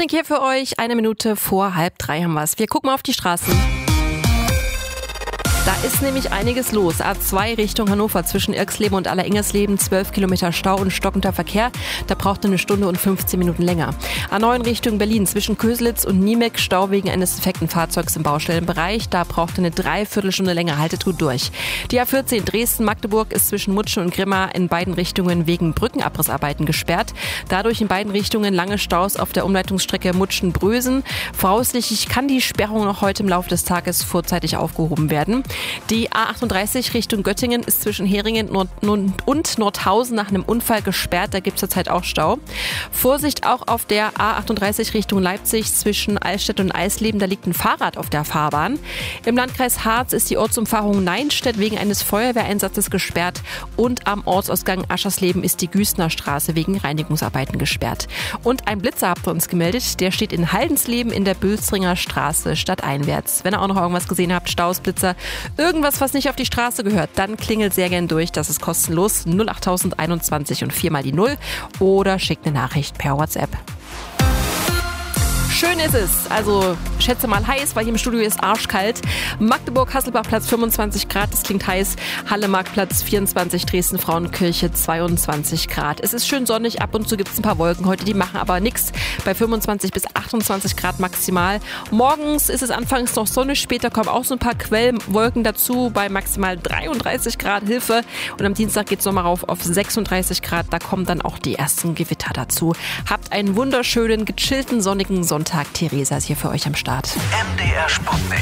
Technik hier für euch. 1 Minute vor 2:30 haben wir es. Wir gucken mal auf die Straßen. Da ist nämlich einiges los. A2 Richtung Hannover zwischen Irxleben und Alleringgersleben, 12 Kilometer Stau und stockender Verkehr. Da braucht ihr 1 Stunde und 15 Minuten länger. A9 Richtung Berlin zwischen Köselitz und Niemek, Stau wegen eines defekten Fahrzeugs im Baustellenbereich. Da braucht ihr eine Dreiviertelstunde länger. Haltet gut durch. Die A14 Dresden-Magdeburg ist zwischen Mutschen und Grimma in beiden Richtungen wegen Brückenabrissarbeiten gesperrt. Dadurch in beiden Richtungen lange Staus auf der Umleitungsstrecke Mutschen-Brösen. Voraussichtlich kann die Sperrung noch heute im Laufe des Tages vorzeitig aufgehoben werden. Die A38 Richtung Göttingen ist zwischen Heringen und Nordhausen nach einem Unfall gesperrt. Da gibt es zurzeit auch Stau. Vorsicht auch auf der A38 Richtung Leipzig zwischen Allstedt und Eisleben. Da liegt ein Fahrrad auf der Fahrbahn. Im Landkreis Harz ist die Ortsumfahrung Neinstedt wegen eines Feuerwehreinsatzes gesperrt. Und am Ortsausgang Aschersleben ist die Güßner Straße wegen Reinigungsarbeiten gesperrt. Und ein Blitzer habt ihr uns gemeldet. Der steht in Haldensleben in der Bülzringer Straße stadteinwärts. Wenn ihr auch noch irgendwas gesehen habt, Staus, Blitzer, irgendwas, was nicht auf die Straße gehört, dann klingelt sehr gern durch. Das ist kostenlos 08021 und 4 mal die 0 oder schickt eine Nachricht per WhatsApp. Schön ist es. Also schätze mal heiß, weil hier im Studio ist arschkalt. Magdeburg-Hasselbach-Platz 25 Grad, das klingt heiß. Halle-Marktplatz 24, Dresden-Frauenkirche 22 Grad. Es ist schön sonnig, ab und zu gibt es ein paar Wolken heute, die machen aber nichts. Bei 25 bis 28 Grad maximal. Morgens ist es anfangs noch sonnig, später kommen auch so ein paar Quellwolken dazu bei maximal 33 Grad Hilfe. Und am Dienstag geht es nochmal rauf auf 36 Grad, da kommen dann auch die ersten Gewitter dazu. Habt einen wunderschönen, gechillten, sonnigen Sonntag. Theresa ist hier für euch am Start. MDR Sputnik.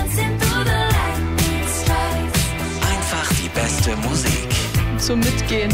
Einfach die beste Musik. Zum Mitgehen.